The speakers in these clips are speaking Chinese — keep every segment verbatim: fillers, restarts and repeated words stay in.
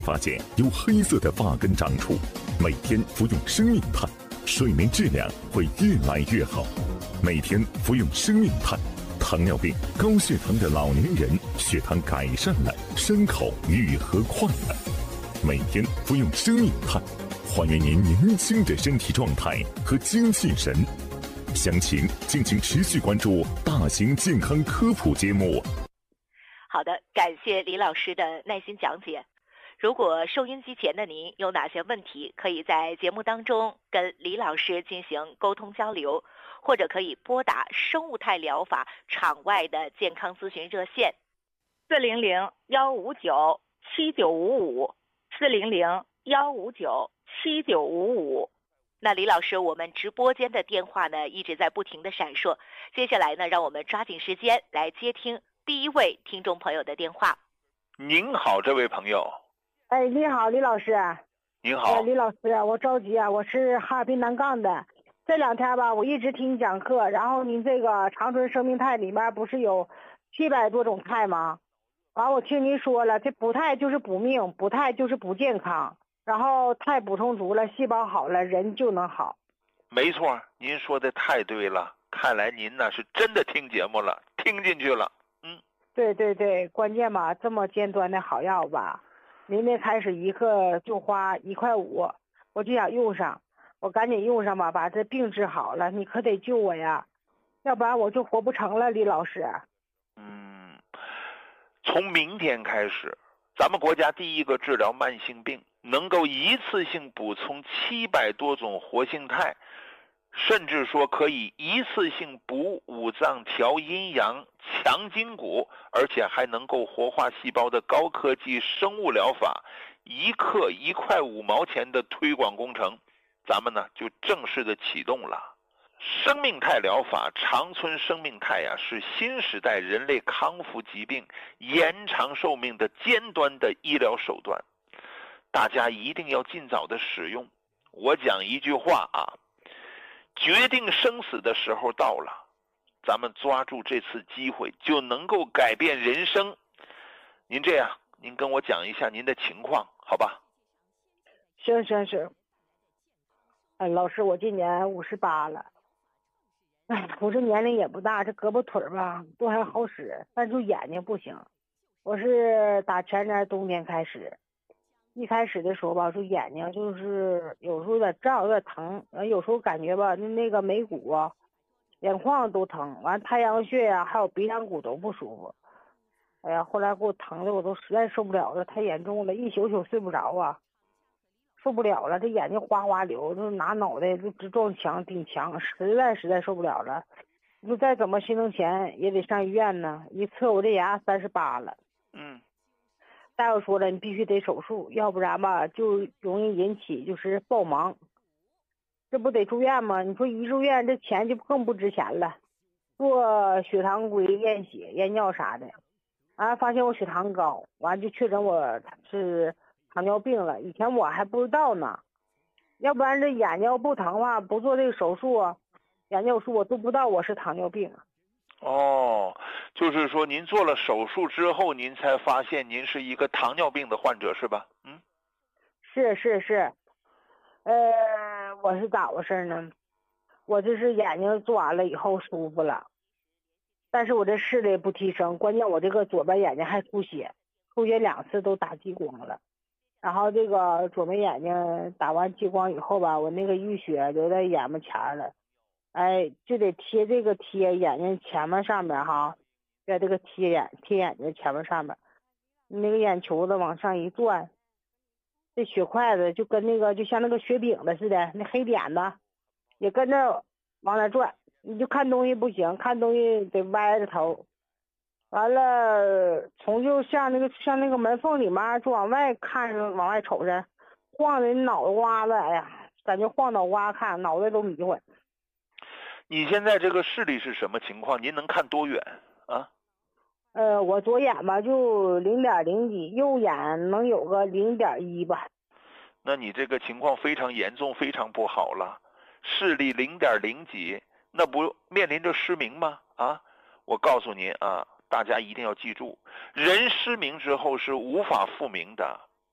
发现有黑色的发根长出，每天服用生命炭，睡眠质量会越来越好。每天服用生命炭，糖尿病、高血糖的老年人血糖改善了，伤口愈合快了。每天服用生命炭，还原您年轻的身体状态和精气神。详情敬请持续关注大型健康科普节目。 好的，感谢李老师的耐心讲解。如果收音机前的您有哪些问题，可以在节目当中跟李老师进行沟通交流，或者可以拨打生物态疗法场外的健康咨询热线四零零幺五九七九五五四零零幺五九七九五五。 那李老师，我们直播间的电话呢一直在不停的闪烁，接下来呢，让我们抓紧时间来接听第一位听众朋友的电话。 您好，这位朋友。 哎，你好，李老师。 您好， 呃、李老师，我着急啊，我是哈尔滨南岗的。这两天吧，我一直听你讲课，然后您这个长春生命肽里面不是有七百多种肽吗？完，我听您说了，这补肽就是补命，补肽就是补健康，然后肽补充足了，细胞好了，人就能好。 没错，您说的太对了，看来您呢是真的听节目了，听进去了。嗯， 对对对，关键吧，这么尖端的好药吧，您那开始一克就花一块五，我就想用上，我赶紧用上吧，把这病治好了，你可得救我呀，要不然我就活不成了，李老师。 嗯，从明天开始，咱们国家第一个治疗慢性病，能够一次性补充七百多种活性肽，甚至说可以一次性补五脏、调阴阳、强筋骨，而且还能够活化细胞的高科技生物疗法，一克一块五毛钱的推广工程，咱们呢就正式的启动了。生命肽疗法，长春生命肽呀、啊，是新时代人类康复疾病、延长寿命的尖端的医疗手段，大家一定要尽早的使用。我讲一句话啊，决定生死的时候到了，咱们抓住这次机会，就能够改变人生。您这样，您跟我讲一下您的情况，好吧？ 行行行。哎，老师，我今年五十八了。哎，我这年龄也不大，这胳膊腿吧都还好使，但就眼睛不行。我是打前年冬天开始，一开始的时候吧，就眼睛就是有时候有点胀，有点疼，有时候感觉吧，那那个眉骨啊、眼眶都疼，完太阳穴呀、啊，还有鼻梁骨都不舒服。哎呀，后来给我疼的我都实在受不了了，太严重了，一宿宿睡不着啊。受不了了，这眼睛哗哗流，就拿脑袋就直撞墙顶墙，实在实在受不了了。你说再怎么心疼钱也得上医院呢。一测我这牙三十八了， 嗯， 大夫说了，你必须得手术，要不然吧就容易引起就是爆盲。这不得住院吗？你说一住院这钱就更不值钱了，做血糖规、验血、验尿啥的，完发现我血糖高，完就确诊我是糖尿病了，以前我还不知道呢，要不然这眼睛要不疼啊，不做这个手术啊，眼睛手术我都不知道我是糖尿病。 哦，就是说您做了手术之后，您才发现您是一个糖尿病的患者是吧？嗯， 是是是，呃，我是咋回事呢？我就是眼睛做完了以后舒服了，但是我这视力不提升，关键我这个左边眼睛还出血，出血两次都打激光了。然后这个左眉眼睛打完激光以后吧，我那个淤血留在眼巴前了，哎，就得贴这个贴眼睛前面上面哈，在这个贴眼贴眼睛前面上面，那个眼球子往上一转，这血块子就跟那个就像那个雪饼的似的，那黑点子也跟着往那转，你就看东西不行，看东西得歪着头。完了，从就像那个像那个门缝里面就往外看着，往外瞅着，晃的脑袋瓜子，哎呀，感觉晃脑瓜看，脑袋都迷糊。 你现在这个视力是什么情况？您能看多远啊？ 呃，我左眼吧就零点零几，右眼能有个零点一吧。 那你这个情况非常严重，非常不好了，视力零点零几，那不面临着失明吗？啊，我告诉您啊。大家一定要记住，人失明之后是无法复明的。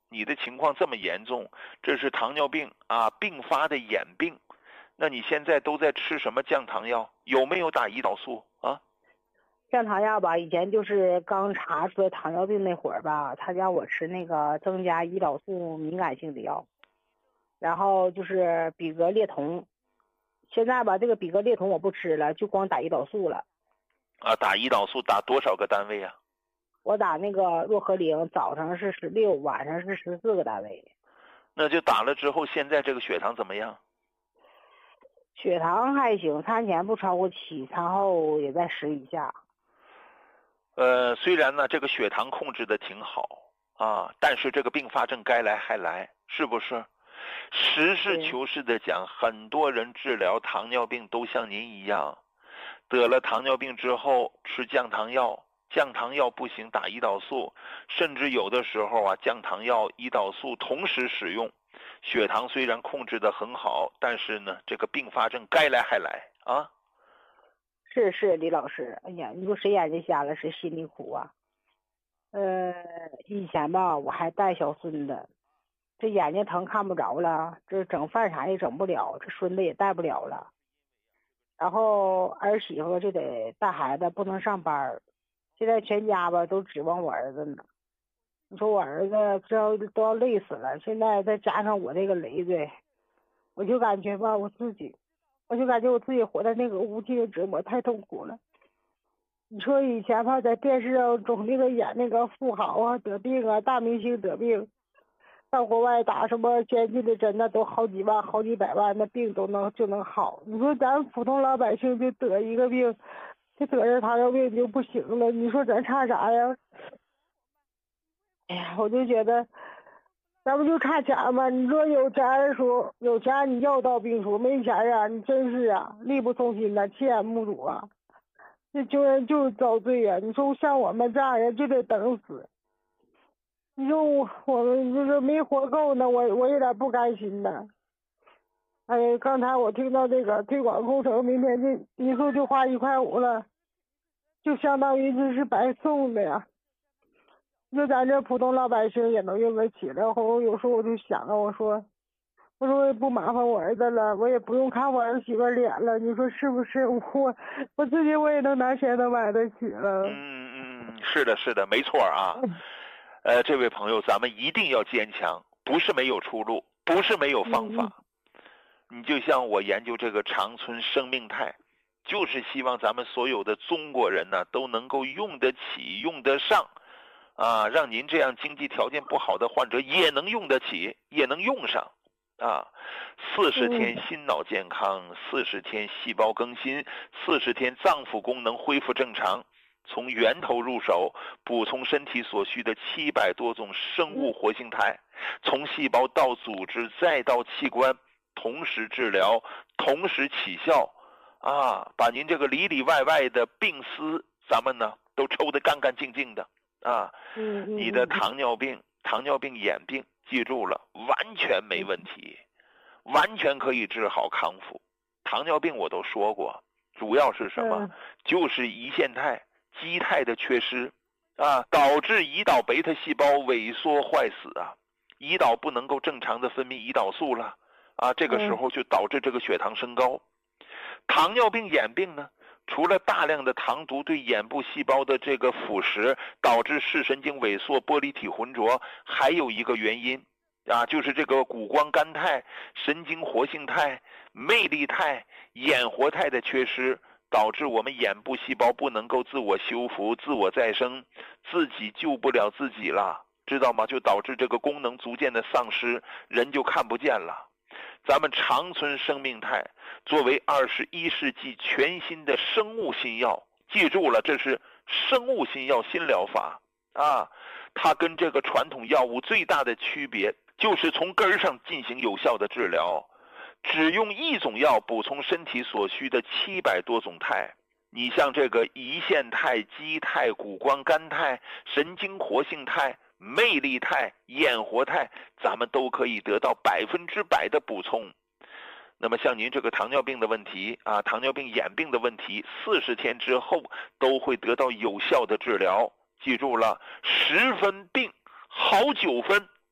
你的情况这么严重，这是糖尿病啊并发的眼病。那你现在都在吃什么降糖药？有没有打胰岛素啊？ 降糖药吧，以前就是刚查出来糖尿病那会儿吧，他让我吃那个增加胰岛素敏感性的药，然后就是比格列酮。现在吧，这个比格列酮我不吃了，就光打胰岛素了。 啊，打胰岛素打多少个单位啊？ 我打那个若合灵，早上是十六，晚上是十四个单位。 那就打了之后，现在这个血糖怎么样？ 血糖还行，餐前不超过七，餐后也在十以下。 呃，虽然呢这个血糖控制的挺好啊，但是这个并发症该来还来，是不是？实事求是的讲，很多人治疗糖尿病都像您一样，得了糖尿病之后吃降糖药，降糖药不行打胰岛素，甚至有的时候啊降糖药胰岛素同时使用，血糖虽然控制的很好，但是呢这个并发症该来还来啊。 是是，李老师，哎呀，你说谁眼睛瞎了谁心里苦啊。呃，以前吧我还带小孙子，这眼睛疼看不着了，这整饭啥也整不了，这孙子也带不了了，然后儿媳妇就得带孩子不能上班，现在全家吧都指望我儿子呢。你说我儿子这要都要累死了，现在再加上我这个累赘，我就感觉吧我自己我就感觉我自己活在那个无尽的折磨，太痛苦了。你说以前吧在电视上总那个演那个富豪啊得病啊，大明星得病，到国外打什么先进的针那都好几万好几百万的病都能就能好。你说咱普通老百姓就得一个病，就得上糖尿病就不行了，你说咱差啥呀？哎呀，我就觉得咱们就差钱嘛。你说有钱的时候有钱你药到病除，没钱啊你真是啊力不从心呐，弃眼目主啊，这救人就是遭罪啊。你说像我们这样人就得等死，你说我我们就是没活够呢，我我有点不甘心呢。哎呀，刚才我听到这个推广工程明天就以后就花一块五了，就相当于这是白送的呀。就咱这普通老百姓也能用得起。然后有时候我就想啊，我说我说我也不麻烦我儿子了，我也不用看我儿媳妇脸了，你说是不是？我我自己我也能拿钱能买得起了。 嗯嗯，是的是的，没错啊。呃，这位朋友，咱们一定要坚强，不是没有出路，不是没有方法。嗯、你就像我研究这个长春生命态，就是希望咱们所有的中国人呢都能够用得起用得上啊，让您这样经济条件不好的患者也能用得起也能用上啊。四十天心脑健康，四十天细胞更新，四十天脏腑功能恢复正常，从源头入手，补充身体所需的七百多种生物活性肽，从细胞到组织再到器官，同时治疗，同时起效啊，把您这个里里外外的病丝咱们呢都抽得干干净净的啊。你的糖尿病糖尿病眼病记住了，完全没问题，完全可以治好康复。糖尿病我都说过，主要是什么？就是胰腺肽基肽的缺失啊，导致胰岛贝塔细胞萎缩坏死啊，胰岛不能够正常的分泌胰岛素了啊，这个时候就导致这个血糖升高。糖尿病眼病呢，除了大量的糖毒对眼部细胞的这个腐蚀导致视神经萎缩玻璃体浑浊，还有一个原因啊，就是这个谷胱甘肽、神经活性肽、魅力肽、眼活肽的缺失，导致我们眼部细胞不能够自我修复自我再生，自己救不了自己了，知道吗？就导致这个功能逐渐的丧失，人就看不见了。咱们长春生命肽作为二十一世纪全新的生物新药，记住了，这是生物新药新疗法啊！它跟这个传统药物最大的区别就是从根上进行有效的治疗，只用一种药补充身体所需的七百多种肽。你像这个胰腺肽、基肽、谷胱甘肽、神经活性肽、魅力肽、眼活肽，咱们都可以得到百分之百的补充。那么像您这个糖尿病的问题啊，糖尿病眼病的问题，四十天之后都会得到有效的治疗。记住了，十分病好九分，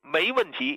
没问题。